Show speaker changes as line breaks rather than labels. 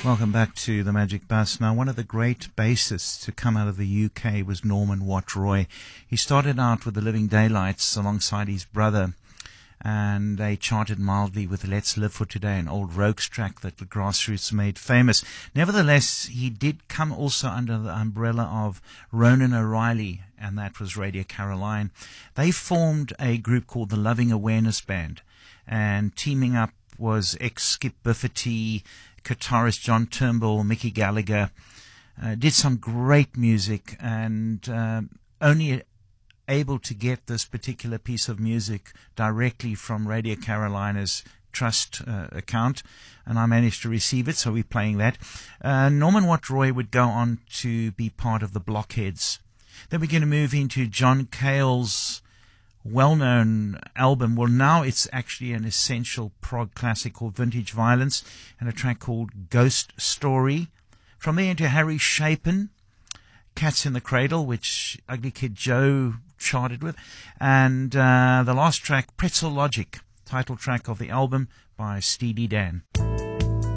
Welcome back to the Magic Bus. Now, one of the great bassists to come out of the UK was Norman Watt Roy. He started out with the Living Daylights alongside his brother, and they charted mildly with Let's Live for Today, an old Rogues track that the Grassroots made famous. Nevertheless, he did come also under the umbrella of Ronan O'Reilly, and that was Radio Caroline. They formed a group called the Loving Awareness Band, and teaming up was ex-Skip Bifferty, guitarist John Turnbull, Mickey Gallagher. Did some great music, and only able to get this particular piece of music directly from Radio Carolina's Trust account, and I managed to receive it, so we're playing that. Norman Watt Roy would go on to be part of the Blockheads. Then we're going to move into John Cale's well-known album. Well, now it's actually an essential prog classic called Vintage Violence, and a track called Ghost Story. From there into Harry Chapin, Cats in the Cradle, which Ugly Kid Joe charted with, and the last track, Pretzel Logic, title track of the album by Steely Dan.